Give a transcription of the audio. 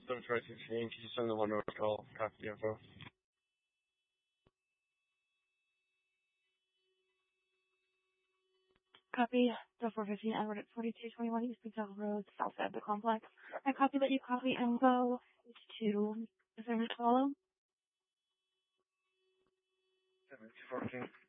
716. Can you send the one road call? Copy info. Copy. The 415 Edward at 4221 East Bigdale Road, south side of the complex. I copy that you copy info to. Is there a follow? 714.